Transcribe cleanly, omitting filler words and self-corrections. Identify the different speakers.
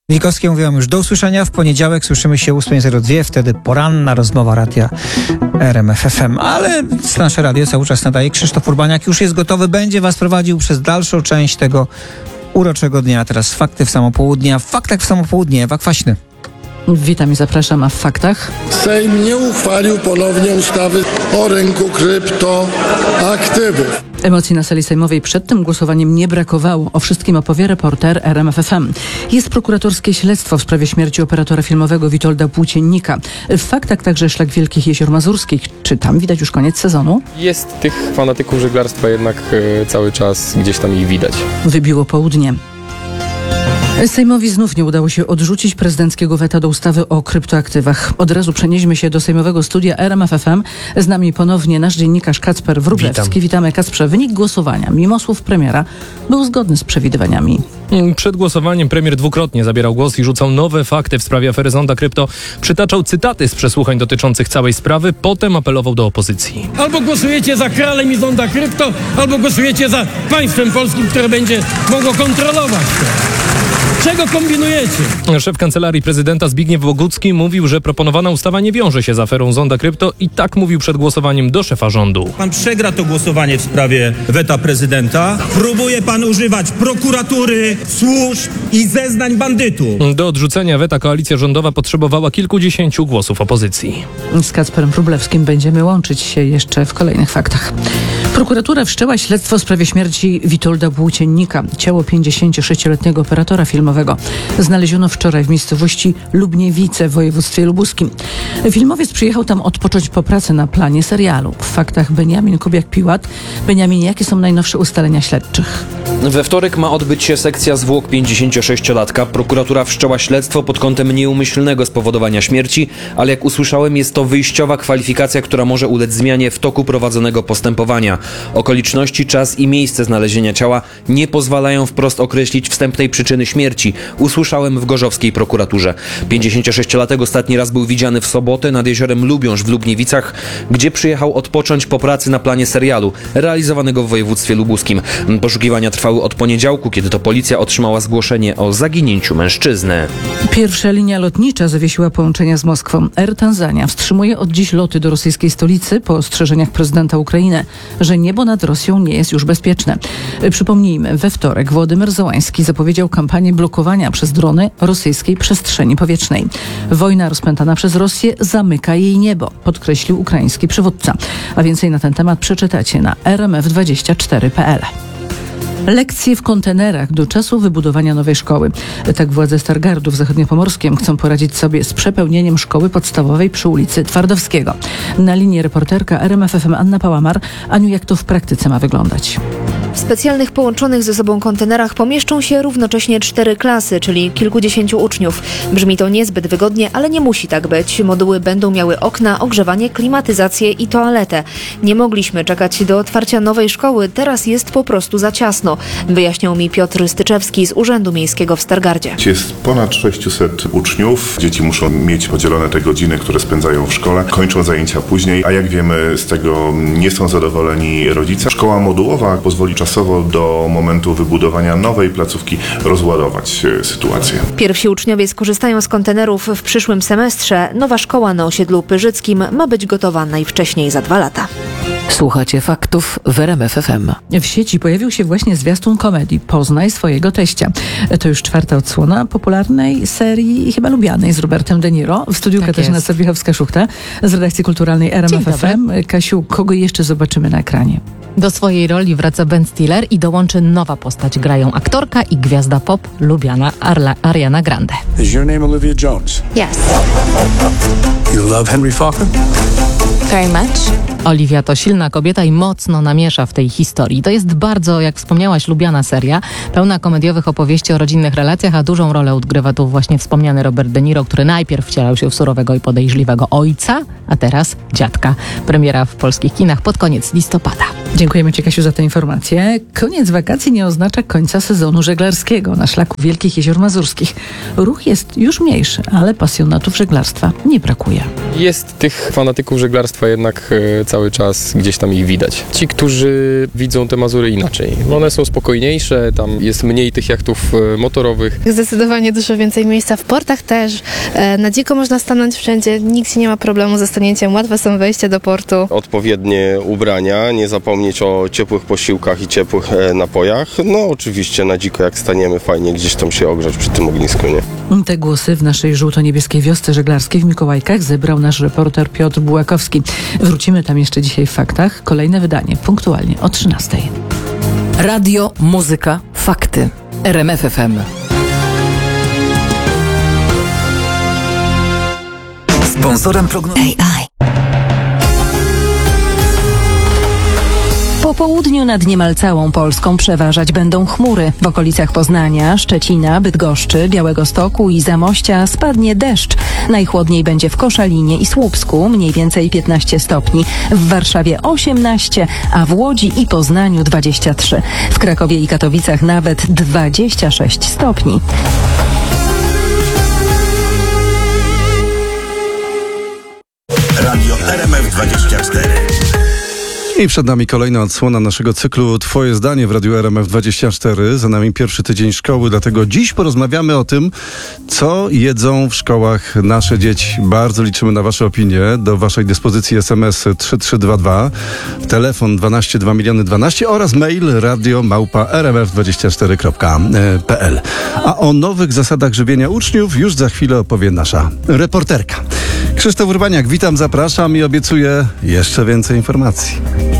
Speaker 1: Wilkowski, mówiłam już do usłyszenia w poniedziałek. Słyszymy się o 8:02, wtedy poranna rozmowa radia RMF FM. Ale nasze radio cały czas nadaje. Krzysztof Urbaniak już jest gotowy, będzie was prowadził przez dalszą część tego uroczego dnia. Teraz fakty w samo południe, a w faktach w samo południe. Ewa Kwaśny.
Speaker 2: Witam i zapraszam, a w faktach?
Speaker 3: Sejm nie uchwalił ponownie ustawy o rynku kryptoaktywów.
Speaker 2: Emocji na sali sejmowej przed tym głosowaniem nie brakowało. O wszystkim opowie reporter RMF FM. Jest prokuratorskie śledztwo w sprawie śmierci operatora filmowego Witolda Płóciennika. W faktach także szlak Wielkich Jezior Mazurskich. Czy tam widać już koniec sezonu?
Speaker 4: Jest tych fanatyków żeglarstwa jednak cały czas gdzieś tam ich widać. Wybiło
Speaker 2: południe. Sejmowi znów nie udało się odrzucić prezydenckiego weta do ustawy o kryptoaktywach. Od razu przenieśmy się do sejmowego studia RMF FM. Z nami ponownie nasz dziennikarz Kacper Wróblewski. Witamy, Kacprze. Wynik głosowania, mimo słów premiera, był zgodny z przewidywaniami.
Speaker 5: Przed głosowaniem premier dwukrotnie zabierał głos i rzucał nowe fakty w sprawie afery Zonda Krypto. Przytaczał cytaty z przesłuchań dotyczących całej sprawy, potem apelował do opozycji.
Speaker 6: Albo głosujecie za kralem i Zonda Krypto, albo głosujecie za państwem polskim, które będzie mogło kontrolować to. Czego kombinujecie?
Speaker 5: Szef Kancelarii Prezydenta Zbigniew Bogucki mówił, że proponowana ustawa nie wiąże się z aferą Zonda Krypto i tak mówił przed głosowaniem do szefa rządu.
Speaker 7: Pan przegra to głosowanie w sprawie weta prezydenta. Próbuje pan używać prokuratury, służb i zeznań bandytów.
Speaker 5: Do odrzucenia weta koalicja rządowa potrzebowała kilkudziesięciu głosów opozycji.
Speaker 2: Z Kacperem Wróblewskim będziemy łączyć się jeszcze w kolejnych faktach. Prokuratura wszczęła śledztwo w sprawie śmierci Witolda Płóciennika. Ciało 56-letniego operatora filmowego znaleziono wczoraj w miejscowości Lubniewice w województwie lubuskim. Filmowiec przyjechał tam odpocząć po pracy na planie serialu. W faktach Beniamin Kubiak-Piłat. Beniamin, jakie są najnowsze ustalenia śledczych?
Speaker 8: We wtorek ma odbyć się sekcja zwłok 56-latka. Prokuratura wszczęła śledztwo pod kątem nieumyślnego spowodowania śmierci, ale jak usłyszałem, jest to wyjściowa kwalifikacja, która może ulec zmianie w toku prowadzonego postępowania. Okoliczności, czas i miejsce znalezienia ciała nie pozwalają wprost określić wstępnej przyczyny śmierci. Usłyszałem w gorzowskiej prokuraturze. 56-latek ostatni raz był widziany w sobotę nad jeziorem Lubiąż w Lubniewicach, gdzie przyjechał odpocząć po pracy na planie serialu realizowanego w województwie lubuskim. Poszukiwania trwały od poniedziałku, kiedy to policja otrzymała zgłoszenie o zaginięciu mężczyzny.
Speaker 2: Pierwsza linia lotnicza zawiesiła połączenia z Moskwą. Air Tanzania wstrzymuje od dziś loty do rosyjskiej stolicy po ostrzeżeniach prezydenta Ukrainy, że niebo nad Rosją nie jest już bezpieczne. Przypomnijmy, we wtorek Wołodymyr Zełański zapowiedział kampanię blokowania przez drony rosyjskiej przestrzeni powietrznej. Wojna rozpętana przez Rosję zamyka jej niebo, podkreślił ukraiński przywódca. A więcej na ten temat przeczytacie na rmf24.pl. Lekcje w kontenerach do czasu wybudowania nowej szkoły. Tak władze Stargardu w Zachodniopomorskiem chcą poradzić sobie z przepełnieniem szkoły podstawowej przy ulicy Twardowskiego. Na linii reporterka RMF FM Anna Pałamar. Aniu, jak to w praktyce ma wyglądać?
Speaker 9: W specjalnych połączonych ze sobą kontenerach pomieszczą się równocześnie 4 klasy, czyli kilkudziesięciu uczniów. Brzmi to niezbyt wygodnie, ale nie musi tak być. Moduły będą miały okna, ogrzewanie, klimatyzację i toaletę. Nie mogliśmy czekać do otwarcia nowej szkoły, teraz jest po prostu za ciasno, wyjaśniał mi Piotr Styczewski z Urzędu Miejskiego w Stargardzie.
Speaker 10: Jest ponad 600 uczniów. Dzieci muszą mieć podzielone te godziny, które spędzają w szkole. Kończą zajęcia później, a jak wiemy, z tego nie są zadowoleni rodzice. Szkoła modułowa pozwoli czasowo do momentu wybudowania nowej placówki rozładować sytuację.
Speaker 9: Pierwsi uczniowie skorzystają z kontenerów w przyszłym semestrze. Nowa szkoła na osiedlu Pyrzyckim ma być gotowa najwcześniej za 2 lata.
Speaker 11: Słuchacie faktów w RMF FM.
Speaker 2: W sieci pojawił się właśnie zwiastun komedii Poznaj swojego teścia. To już 4. odsłona popularnej serii, chyba lubianej, z Robertem De Niro. W studiu tak Katarzyna Sobiechowska-Szuchta z redakcji kulturalnej RMF FM. Kasiu, kogo jeszcze zobaczymy na ekranie?
Speaker 12: Do swojej roli wraca Ben Stiller i dołączy nowa postać. Grają aktorka i gwiazda pop lubiana Ariana Grande.
Speaker 13: Is your name Olivia Jones?
Speaker 14: Yes.
Speaker 13: You love Henry Fonda?
Speaker 14: Very much.
Speaker 12: Olivia to silna kobieta i mocno namiesza w tej historii. To jest bardzo, jak wspomniałaś, lubiana seria, pełna komediowych opowieści o rodzinnych relacjach, a dużą rolę odgrywa tu właśnie wspomniany Robert De Niro, który najpierw wcielał się w surowego i podejrzliwego ojca, a teraz dziadka. Premiera w polskich kinach pod koniec listopada.
Speaker 2: Dziękujemy Ci, Kasiu, za tę informację. Koniec wakacji nie oznacza końca sezonu żeglarskiego na szlaku Wielkich Jezior Mazurskich. Ruch jest już mniejszy, ale pasjonatów żeglarstwa nie brakuje.
Speaker 4: Jest tych fanatyków żeglarstwa jednak cały czas gdzieś tam ich widać. Ci, którzy widzą te Mazury inaczej. One są spokojniejsze, tam jest mniej tych jachtów motorowych.
Speaker 15: Zdecydowanie dużo więcej miejsca w portach też. Na dziko można stanąć wszędzie, nikt nie ma problemu ze stanięciem, łatwe są wejścia do portu.
Speaker 16: Odpowiednie ubrania, nie zapomnieć o ciepłych posiłkach i ciepłych napojach. No oczywiście na dziko jak staniemy, fajnie gdzieś tam się ogrzać przy tym ognisku, nie?
Speaker 2: Te głosy w naszej żółto-niebieskiej wiosce żeglarskiej w Mikołajkach zebrał nasz reporter Piotr Bułakowski. Wrócimy tam jeszcze dzisiaj w faktach. Kolejne wydanie punktualnie o 13:00.
Speaker 11: Radio, muzyka, fakty. RMF FM.
Speaker 17: Sponsorem prognozy
Speaker 18: Po południu nad niemal całą Polską przeważać będą chmury. W okolicach Poznania, Szczecina, Bydgoszczy, Białegostoku i Zamościa spadnie deszcz. Najchłodniej będzie w Koszalinie i Słupsku, mniej więcej 15 stopni. W Warszawie 18, a w Łodzi i Poznaniu 23. W Krakowie i Katowicach nawet 26 stopni.
Speaker 17: Radio RMF24.
Speaker 19: I przed nami kolejna odsłona naszego cyklu Twoje zdanie w Radiu RMF24. Za nami pierwszy tydzień szkoły, dlatego dziś porozmawiamy o tym, co jedzą w szkołach nasze dzieci. Bardzo liczymy na Wasze opinie. Do Waszej dyspozycji SMS 3322, telefon 12 2 miliony 12 oraz mail radio@rmf24.pl. A o nowych zasadach żywienia uczniów już za chwilę opowie nasza reporterka. Krzysztof Urbaniak, witam, zapraszam i obiecuję jeszcze więcej informacji.